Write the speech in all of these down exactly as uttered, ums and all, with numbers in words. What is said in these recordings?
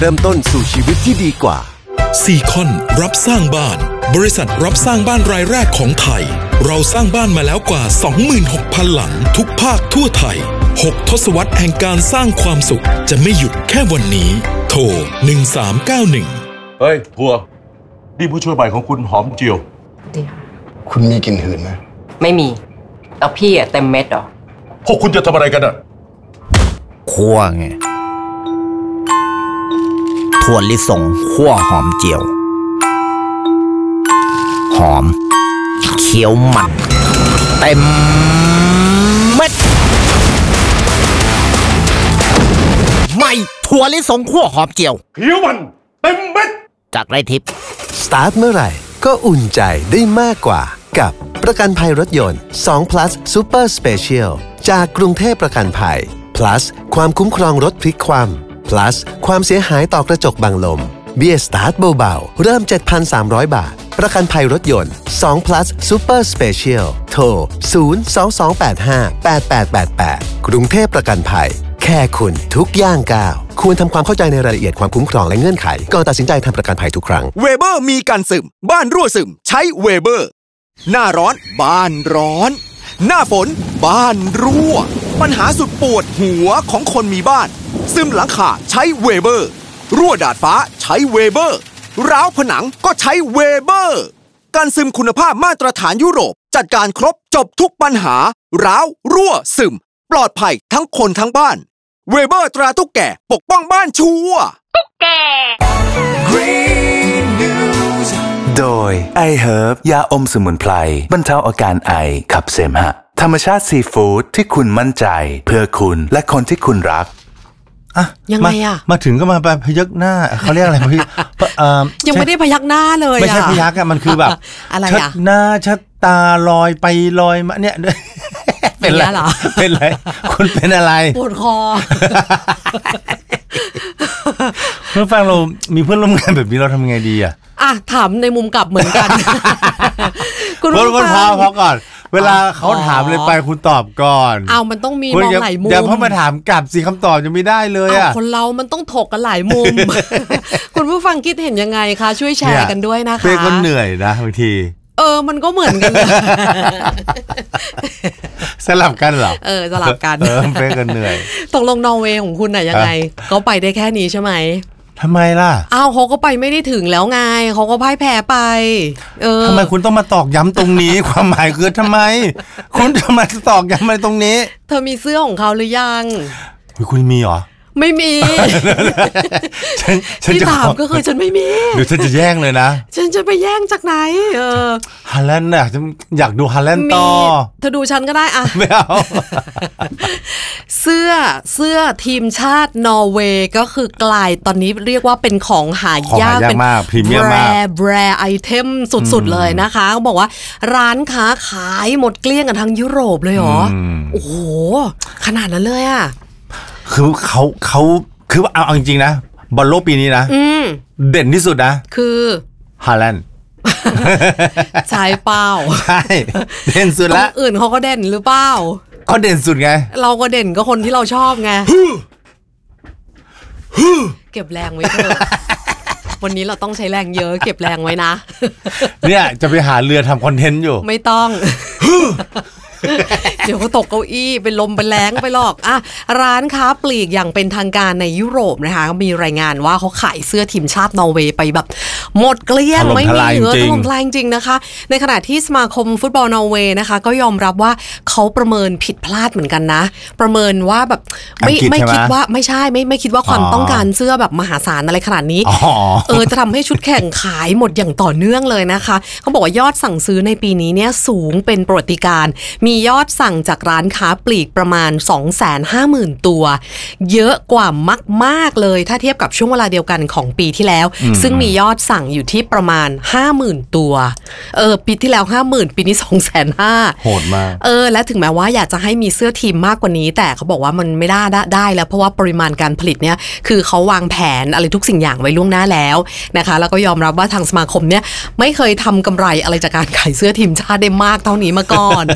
เริ่มต้นสู่ชีวิตที่ดีกว่าซีคอนรับสร้างบ้านบริษัทรับสร้างบ้านรายแรกของไทยเราสร้างบ้านมาแล้วกว่า สองหมื่นหกพัน หลังทุกภาคทั่วไทยหกทศวรรษแห่งการสร้างความสุขจะไม่หยุดแค่วันนี้โทรหนึ่งสามเก้าหนึ่งเฮ้ยทัวร์นี่ผู้ช่วยใหม่ของคุณหอมเจียวดีค่ะคุณมีกลิ่นหืนไหมไม่มีแล้วพี่อะเต็มเม็ดเหรอพวกคุณจะทำอะไรกันอะคั่วไงถั่วลิสงคั่วหอมเจียวหอมเคี้ยวมันเต็มเม็ดไม่ถั่วลิสงคั่วหอมเจียวเคี้ยวมันเต็มเม็ดจากไรทิพย์สตาร์ทเมื่อไหร่ก็อุ่นใจได้มากกว่ากับประกันภัยรถยนต์สอง plus Super Special จากกรุงเทพประกันภัย plus ความคุ้มครองรถพลิกคว่ำ plus ความเสียหายต่อกระจกบังลมเบี้ยสตาร์ทเบาๆเริ่ม เจ็ดพันสามร้อย บาทประกันภัยรถยนต์สอง plus Super Special โทรศูนย์ สอง สอง แปด ห้า แปด แปด แปด แปดกรุงเทพประกันภัยแค่คุณทุกย่างก้าวควรทำความเข้าใจในรายละเอียดความคุ้มครองและเงื่อนไขก่อนตัดสินใจทำประกันภัยทุกครั้งเวเบอร์มีกันซึมบ้านรั่วซึมใช้เวเบอร์หน้าร้อนบ้านร้อนหน้าฝนบ้านรั่วปัญหาสุดปวดหัวของคนมีบ้านซึมหลังคาใช้เวเบอร์รั่วดาดฟ้าใช้เวเบอร์ร้าวผนังก็ใช้เวเบอร์การซึมคุณภาพมาตรฐานยุโรปจัดการครบจบทุกปัญหาร้าวรั่วซึมปลอดภัยทั้งคนทั้งบ้านเวเบอร์ตราตุ๊กแกปกป้องบ้านชัวร์ตุ๊กแก Green News โดย I Herb ยาอมสมุนไพรบรรเทาอาการไอขับเสมหะธรรมชาติซีฟู้ดที่คุณมั่นใจเพื่อคุณและคนที่คุณรักอ่ะยังไงอ่ะมาถึงก็มาไปพยักหน้าเขาเรียกอะไรพี่ยังไม่ได้พยักหน้าเลยไม่ใช่พยักอ่ะมันคือแบบอะไรอ่ะหน้าชัดตาลอยไปลอยมาเนี่ยเป็นไรเป็นไรคุณเป็นอะไรปวดคอเพื่อนฟังเรามีเพื่อนร่วมงานแบบนี้เราทำยังไงดีอ่ะอ่ะถามในมุมกลับเหมือนกันคุณผู้ฟังพอก่อนเวลาเขาถามเลยไปคุณตอบก่อนเอามันต้องมีมองหลายมุมอย่าเพิ่งมาถามกลับสิคำตอบยังไม่ได้เลยอ่ะคนเรามันต้องถกกันหลายมุมคุณผู้ฟังคิดเห็นยังไงคะช่วยแชร์กันด้วยนะคะเป้ก็เหนื่อยนะบางทีเออมันก็เหมือนกันเลยสลับกันเหรอเออสลับกันเออเป้ก็เหนื่อยตกลงนอร์เวย์ของคุณน่ะยังไงเขาไปได้แค่นี้ใช่ไหมทำไมล่ะอ้าวเขาก็ไปไม่ได้ถึงแล้วไงเขาก็พ่ายแพ้ไปเออทำไมคุณต้องมาตอกย้ำตรงนี้ความหมายคือทำไมคุณจะมาตอกย้ำอะไรตรงนี้เธอมีเสื้อของเขาหรือยังคุณมีเหรอไม่มีที่ถามก็คือฉันไม่มีเดี๋ยวฉันจะแย่งเลยนะฉันจะไปแย่งจากไหนเออฮาแลนด์น่ะอยากดูฮาแลนด์ต่อเธอดูฉันก็ได้อะไม่เอาเสื้อเสื้อทีมชาตินอร์เวย์ก็คือกลายตอนนี้เรียกว่าเป็นของหายากเป็นแบรแบรไอเทมสุดๆเลยนะคะเขาบอกว่าร้านค้าขายหมดเกลี้ยงกันทั้งยุโรปเลยเหรอโอ้โหขนาดนั้นเลยอ่ะคือเขาเขาคือเอาเอาจริงๆนะบอลโลกปีนี้นะเด่นที่สุดนะคือฮาแลนด์ใช่เปล่าใช่เด่นสุดละอื่นเขาก็เด่นหรือเปล่าก็เด่นสุดไงเราก็เด่นก็คนที่เราชอบไงเก็บแรงไว้เถอะวันนี้เราต้องใช้แรงเยอะเก็บแรงไว้นะเนี่ยจะไปหาเรือทำคอนเทนต์อยู่ไม่ต้องเดี๋ยวเขาตกเก้าอี้เป็นลมเป็นแรงไปหรอกอ่ะร้านค้าปลีกอย่างเป็นทางการในยุโรปนะคะมีรายงานว่าเขาขายเสื้อทีมชาตินอร์เวย์ไปแบบหมดเกลี้ยงไม่มีเหลือถล่มทลายจริงนะคะในขณะที่สมาคมฟุตบอลนอร์เวย์นะคะก็ยอมรับว่าเขาประเมินผิดพลาดเหมือนกันนะประเมินว่าแบบไม่ไม่คิดว่าไม่ใช่ไม่ไม่คิดว่าความต้องการเสื้อแบบมหาศาลอะไรขนาดนี้เออจะทำให้ชุดแข่งขายหมดอย่างต่อเนื่องเลยนะคะเขาบอกว่ายอดสั่งซื้อในปีนี้เนี่ยสูงเป็นประวัติการณ์มียอดสั่งจากร้านค้าปลีกประมาณ สองแสนห้าหมื่น ตัวเยอะกว่ามากๆเลยถ้าเทียบกับช่วงเวลาเดียวกันของปีที่แล้วซึ่งมียอดสั่งอยู่ที่ประมาณ ห้าหมื่น ตัวเออปีที่แล้ว ห้าหมื่น ปีนี้ สองแสนห้าหมื่นโหดมากเออและถึงแม้ว่าอยากจะให้มีเสื้อทีมมากกว่านี้แต่เขาบอกว่ามันไม่ได้ได้แล้วเพราะว่าปริมาณการผลิตเนี่ยคือเขาวางแผนอะไรทุกสิ่งอย่างไว้ล่วงหน้าแล้วนะคะแล้วก็ยอมรับว่าทางสมาคมเนี่ยไม่เคยทำกำไรอะไรจากการขายเสื้อทีมชาติได้มากเท่านี้มาก่อน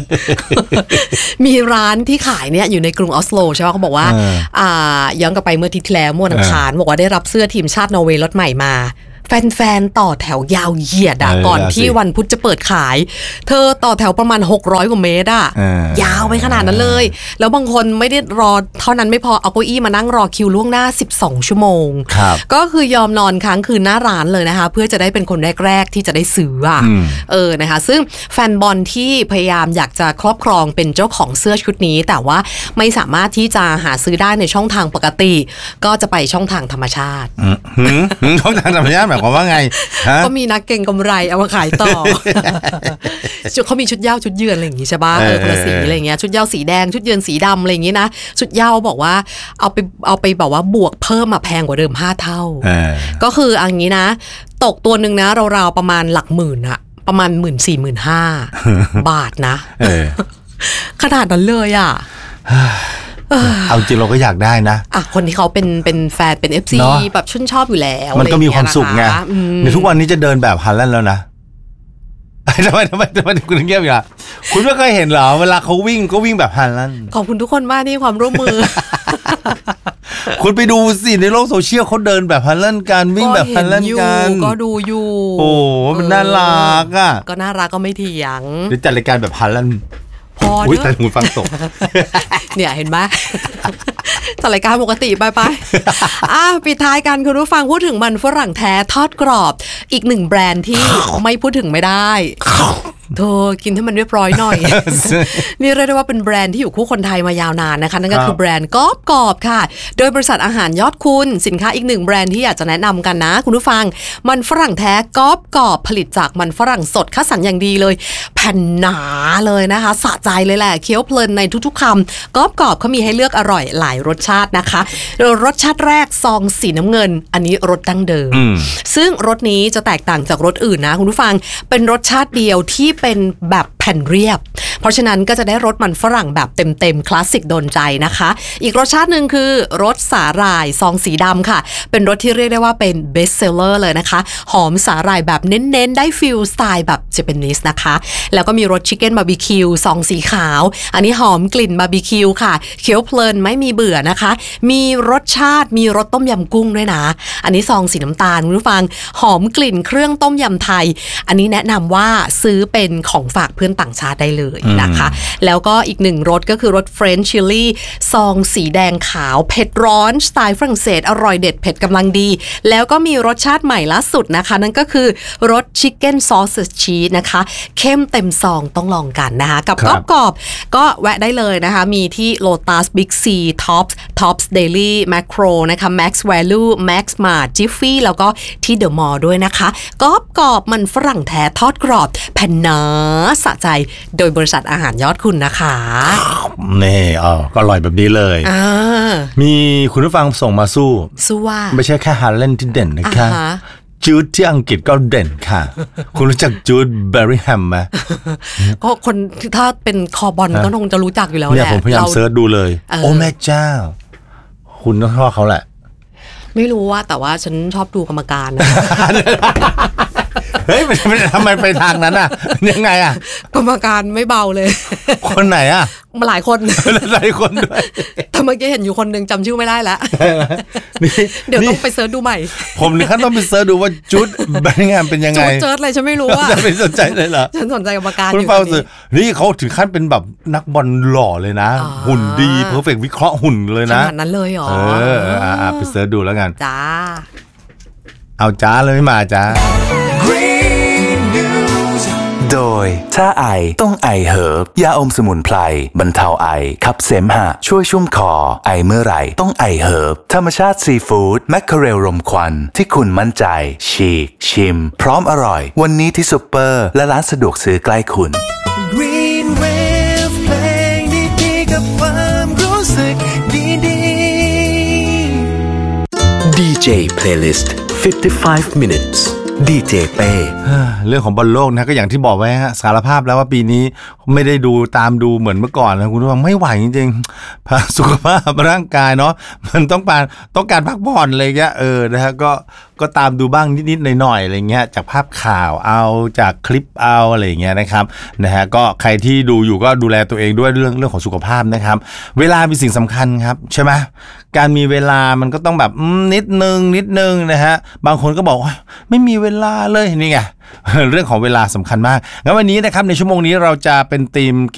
มีร้านที่ขายเนี่ยอยู่ในกรุงออสโลใช่ไหมเขาบอกว่าอ่าย้อนกลับไปเมื่ออาทิตย์ที่แล้วเมื่อวันอังคารบอกว่าได้รับเสื้อทีมชาตินอร์เวย์รถใหม่มาแฟนๆต่อแถวยาวเหยียดอ่ะก่อนที่วันพุธจะเปิดขายเธอต่อแถวประมาณหกร้อยกว่าเมตรอ่ะยาวไปขนาดนั้นเลยแล้วบางคนไม่ได้รอเท่านั้นไม่พอเอาเก้าอี้มานั่งรอคิวล่วงหน้าสิบสองชั่วโมงก็คือยอมนอนค้างคืนหน้าร้านเลยนะคะเพื่อจะได้เป็นคนแรกๆที่จะได้ซื้ออ่ะเออนะคะซึ่งแฟนบอลที่พยายามอยากจะครอบครองเป็นเจ้าของเสื้อชุดนี้แต่ว่าไม่สามารถที่จะหาซื้อได้ในช่องทางปกติก็จะไปช่องทางธรรมชาติช่องทางธรรมชาติแบบว่าไงก็มีนักเก็งกำไรเอามาขายต่อชุดเขามีชุดเหย้าชุดเยือนอะไรอย่างงี้ใช่ป่ะเออคนละสีอะไรเงี้ยชุดเหย้าสีแดงชุดเยือนสีดำอะไรอย่างงี้นะชุดเหย้าบอกว่าเอาไปเอาไปแบบว่าบวกเพิ่มมาแพงกว่าเดิมห้าเท่าก็คืออันนี้นะตกตัวหนึ่งนะราวๆประมาณหลักหมื่นอะประมาณหมื่นสี่หมื่นห้าบาทนะขนาดนั้นเลยอ่ะเอาจริงเราก็อยากได้นะอ่ะคนที่เขาเป็นเป็นแฟนเป็น เอฟ ซี แบบชื่นชอบอยู่แล้วมันก็มีความสุขไงในทุกวันนี้จะเดินแบบฮันแลนด์แล้วนะทำไมทำไมทำไมคุณเงียบอย่างคุณไม่เคยเห็นเหรอเวลาเขาวิ่งก็วิ่งแบบฮันแลนด์ขอบคุณทุกคนมากที่ความร่วมมือคุณไปดูสิในโลกโซเชียลเขาเดินแบบฮันแลนด์กันวิ่งแบบฮันแลนด์กันก็ดูอยู่โอ้มันน่ารักอ่ะก็น่ารักก็ไม่เถียงหรือจัดรายการแบบฮันแลนด์พอเนอะแต่หูฟังตกเนี่ยเห็นไหมจัดรายการปกติไปไปอ่ะปิดท้ายกันคุณผู้ฟังพูดถึงมันฝรั่งแท้ทอดกรอบอีกหนึ่งแบรนด์ที่ไม่พูดถึงไม่ได้เธอกินให้มันเรียบร้อยหน่อยนี่เรียกได้ว่าเป็นแบรนด์ที่อยู่คู่คนไทยมายาวนานนะคะนั่นก็คือแบรนด์กอบกอบค่ะโดยบริษัทอาหารยอดคุณสินค้าอีกหนึ่งแบรนด์ที่อยากจะแนะนำกันนะคุณผู้ฟังมันฝรั่งแท้กอบกอบผลิตจากมันฝรั่งสดคัดสรรอย่างดีเลยแผ่นหนาเลยนะคะสะใจเลยแหละเคี้ยวเพลินในทุกๆคำกอบกอบเขามีให้เลือกอร่อยหลายรสชาตินะคะรสชาติแรกซองสีน้ำเงินอันนี้รสดั้งเดิมซึ่งรสนี้จะแตกต่างจากรสอื่นนะคุณผู้ฟังเป็นรสชาติเดียวที่เป็นแบบแผ่นเรียบเพราะฉะนั้นก็จะได้รสมันฝรั่งแบบเต็มๆคลาสสิกโดนใจนะคะอีกรสชาติหนึ่งคือรสสาหร่ายซองสีดำค่ะเป็นรสที่เรียกได้ว่าเป็นเบสเซลเลอร์เลยนะคะหอมสาหร่ายแบบเน้นๆได้ฟิลสไตล์แบบเจแปนิสนะคะแล้วก็มีรสชิคเก้นบาร์บีคิวซองสีขาวอันนี้หอมกลิ่นบาร์บีคิวค่ะเคี้ยวเพลินไม่มีเบื่อนะคะมีรสชาติมีรสต้มยำกุ้งด้วยนะอันนี้ซองสีน้ำตาลคุณผู้ฟังหอมกลิ่นเครื่องต้มยำไทยอันนี้แนะนำว่าซื้อเป็นของฝากเพื่อนต่างชาติได้เลยนะคะแล้วก็อีกหนึ่งรสก็คือรสเฟรนช์ชิลลี่ซองสีแดงขาวเผ็ดร้อนสไตล์ฝรั่งเศสอร่อยเด็ดเผ็ดกำลังดีแล้วก็มีรสชาติใหม่ล่าสุดนะคะนั่นก็คือรสชิคเก้นซอสชีสนะคะเข้มเต็มซองต้องลองกันนะคะกับกรอบกรอบก็แวะได้เลยนะคะมีที่ Lotus Big C Tops Tops Daily Macro นะคะ Max Value Max Mart Jiffy แล้วก็ที่ The Mall ด้วยนะคะกรอบกรอบมันฝรั่งแท้ทอดกรอบแผ่นหนาสะใจโดยบริษัทอาหารยอดคุณนะคะนี่อ๋อก็อร่อยแบบนี้เลยมีคุณผู้ฟังส่งมาสู้สู้ว่าไม่ใช่แค่ฮาร์เลนที่เด่นนะคะจูดที่อังกฤษก็เด่นค่ะคุณรู้จักจูดเบอร์ริงแฮมไหมก็คนถ้าเป็นคอบอลก็คงจะรู้จักอยู่แล้วแหละเนี่ยผมพยายามเซิร์ชดูเลยโอ้แม่เจ้าคุณต้องชอบเขาแหละไม่รู้ว่าแต่ว่าฉันชอบดูกรรมการเฮ้ยทำไมไปทางนั้นอ่ะยังไงอ่ะกรรมการไม่เบาเลยคนไหนอ่ะมาหลายคนหลายคนด้วยแต่เมื่อกี้เห็นอยู่คนหนึ่งจำชื่อไม่ได้แล้วเดี๋ยวต้องไปเซิร์ชดูใหม่ผมนี่ขั้นต้องไปเซิร์ชดูว่าจุดแบงค์งานเป็นยังไงจุดเจิดอะไรฉันไม่รู้ว่าจะไปสนใจเลยเหรอฉันสนใจกรรมการอยู่นี่เขาถึงขั้นเป็นแบบนักบอลหล่อเลยนะหุ่นดีเพอร์เฟกต์วิเคราะห์หุ่นเลยนะขนาดนั้นเลยเหรอเออไปเซิร์ชดูแล้วกันจ้าเอาจ้าเลยไม่มาจ้าโดยถ้าไอต้องไอเฮิร์บยาอมสมุนไพรบรรเทาไอขับเสมหะช่วยชุ่มคอไอเมื่อไหร่ต้องไอเฮิร์บธรรมชาติซีฟู้ดแมคเคอเรลรมควันที่คุณมั่นใจฉีกชิมพร้อมอร่อยวันนี้ที่ซุปเปอร์และร้านสะดวกซื้อใกล้คุณ Green Wave เพลงดีๆกับความรู้สึกดีๆ ดี เจ Playlist fifty-five minutes ดีเจเป้เรื่องของบอลโลกนะก็อย่างที่บอกไว้ฮะสารภาพแล้วว่าปีนี้ไม่ได้ดูตามดูเหมือนเมื่อก่อนนะคุณผู้ชมไม่ไหวจริงๆสุขภาพร่างกายเนาะมันต้องการต้องการพักผ่อนอะไรเงี้ยเออนะฮะก็ก็ตามดูบ้างนิดๆหน่อยๆอะไรเงี้ยจากภาพข่าวเอาจากคลิปเอาอะไรเงี้ยนะครับนะฮะก็ใครที่ดูอยู่ก็ดูแลตัวเองด้วยเรื่องเรื่องของสุขภาพนะครับเวลาเป็นสิ่งสำคัญครับใช่ไหมการมีเวลามันก็ต้องแบบนิดนึงนิดนึงนะฮะบางคนก็บอกไม่มีเวลาเลยนี่ไงเรื่องของเวลาสำคัญมากงั้นวันนี้นะครับในชั่วโมงนี้เราจะเป็นธีม